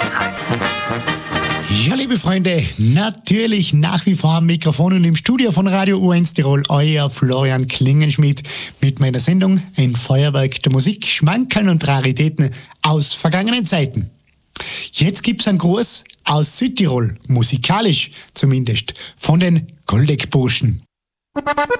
Ja, liebe Freunde, natürlich nach wie vor am Mikrofon und im Studio von Radio U1 Tirol, euer Florian Klingenschmidt mit meiner Sendung Ein Feuerwerk der Musik, Schmankerln und Raritäten aus vergangenen Zeiten. Jetzt gibt's einen Gruß aus Südtirol, musikalisch zumindest, von den Goldeck-Burschen.